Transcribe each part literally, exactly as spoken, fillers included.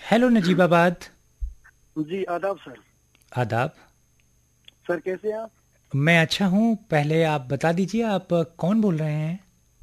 Hello Najibabad. जी आदाब sir. आदाब। Sir कैसे हैं आप? मैं अच्छा हूँ। पहले आप बता दीजिए आप कौन बोल रहे हैं?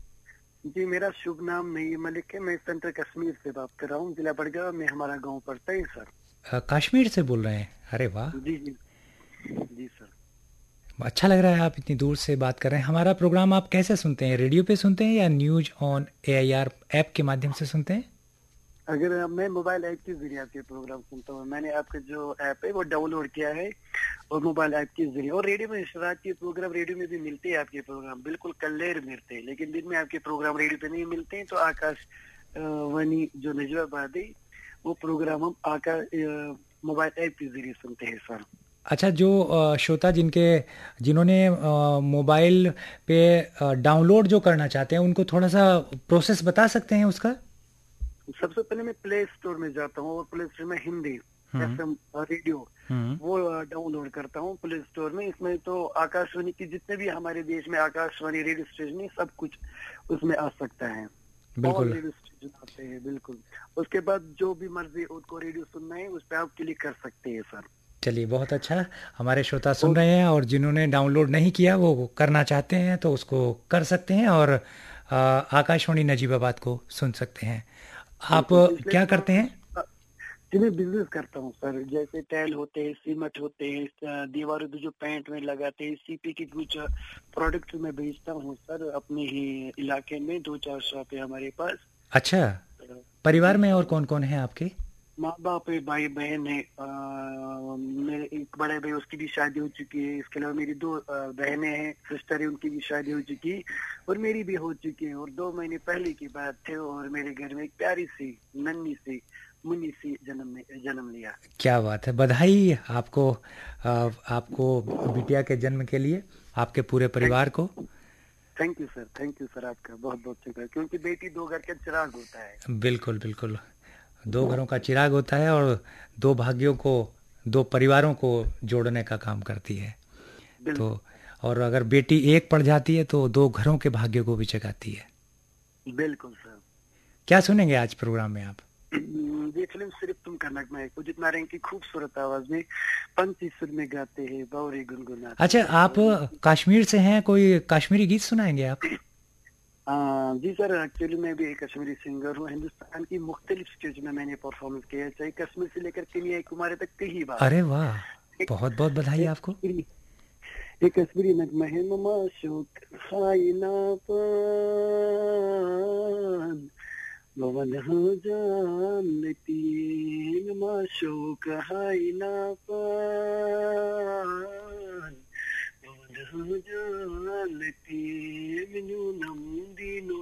जी मेरा शुभ नाम नईम मलिक है। मैं सेंट्रल कश्मीर से बात कर रहा हूँ। जिला बड़गांव में हमारा गांव पड़ता है सर। अ, कश्मीर से बोल रहे हैं? अरे वाह। जी जी। जी सर। अच्छा लग रहा है आप इतनी दूर से बात कर रहे हैं। हमारा प्रोग्राम आप कैसे सुनते हैं? रेडियो पे सुनते हैं या news on A I R app के माध्यम से सुनते हैं? अगर मैं मोबाइल ऐप के जरिए आपके प्रोग्राम सुनता हूँ। मैंने आपका जो ऐप है वो डाउनलोड किया है और मोबाइल ऐप के जरिए। और रेडियो में रात के प्रोग्राम रेडियो में भी मिलते हैं। आपके प्रोग्राम बिल्कुल क्लियर मिलते हैं, लेकिन दिन में आपके प्रोग्राम रेडियो पे नहीं मिलते हैं। तो आकाश अ, वाणी जो नजवाबाद है वो प्रोग्राम हम आकाश मोबाइल ऐप के जरिए सुनते हैं सर। अच्छा, जो अ, श्रोता जिनके जिन्होंने अ, मोबाइल पे अ, डाउनलोड जो करना चाहते हैं उनको थोड़ा सा प्रोसेस बता सकते हैं उसका? सबसे पहले मैं प्ले स्टोर में जाता हूँ और प्ले स्टोर में हिंदी हम्म। एफ एम रेडियो हम्म। वो डाउनलोड करता हूँ प्ले स्टोर में। इसमें तो आकाशवाणी की जितने भी हमारे देश में आकाशवाणी रेडियो स्टेशन है सब कुछ उसमें आ सकता है। ऑल बिल्कुल। रेडियो स्टेशन आते हैं बिल्कुल। उसके बाद जो भी मर्जी उसको रेडियो सुनना है उस पर आप क्लिक कर सकते हैं सर। चलिए, बहुत अच्छा। हमारे श्रोता सुन और रहे हैं और जिन्होंने डाउनलोड नहीं किया वो करना चाहते हैं तो उसको कर सकते हैं और आ, आकाशवाणी नजीबाबाद को सुन सकते हैं। आप बिल्कुल पिछले क्या करते हैं? पाँच जी मैं बिजनेस करता हूँ सर। जैसे टाइल होते हैं, सीमेंट होते हैं, अ, दीवारों पे जो पेंट में लगाते हैं, सीपी की कुछ प्रोडक्ट मैं बेचता हूँ सर। अपने ही इलाके में दो चार शॉप है हमारे पास। अच्छा। अ, परिवार जी में और सर। कौन कौन है आपके? माँ बाप है, भाई बहन है। अ, मेरे एक बड़े भाई उसकी भी शादी हो चुकी है। इसके अलावा मेरी दो अ, बहनें हैं, सिस्टर है, उनकी भी शादी हो चुकी है और मेरी भी हो चुकी है। और दो महीने पहले की बात थी और मेरे घर में एक प्यारी सी नन्ही सी मुन्नी सी जन्म में जन्म लिया। क्या बात है, बधाई आपको। आ, आपको बिटिया के जन्म के लिए, आपके पूरे थैंक परिवार को। Thank you sir. Thank you sir. आपका बहुत बहुत शुक्रिया, क्योंकि बेटी दो घर का चिराग होता है। बिल्कुल बिल्कुल। दो घरों का चिराग होता है और दो भाग्यों को, दो परिवारों को जोड़ने का काम करती है। तो बिल्कुल और अगर बेटी एक पड़ जाती है तो दो घरों के भाग्य को भी जगाती है। बिल्कुल सर। क्या सुनेंगे आज प्रोग्राम में आप? ये फिल्म सिर्फ तुम का नगमा है। उदित नारायण की खूबसूरत आवाज में पंछी सुर में गाते हैं, बावरे गुनगुनाते अच्छा, हैं आप और ये- कश्मीर से हैं, कोई कश्मीरी गीत सुनाएंगे आप? हाँ जी सर। एक्चुअली मैं भी एक कश्मीरी सिंगर हूँ। हिंदुस्तान की मुख्तलिफ स्टेज में मैंने परफॉर्मेंस किया है, चाहे कश्मीर से लेकर कन्याकुमारी तक कई बार। अरे वाह, एक बहुत बहुत बधाई एक आपको। कश्मीरी एक कश्मीरी नगमा है, ममा शोक खाई ना पान भवन हो जानती माशोक हाय ना पान भवन हो जानती मिनु नमदी नो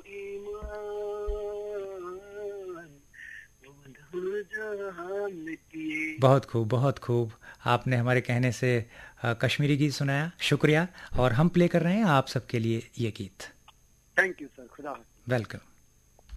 ईमान भवन हो जानती। बहुत खूब, बहुत खूब। आपने हमारे कहने से अ, कश्मीरी गीत सुनाया, शुक्रिया। और हम प्ले कर रहे हैं आप सबके लिए ये गीत। Thank you sir. खुदा हाफिज। वेलकम।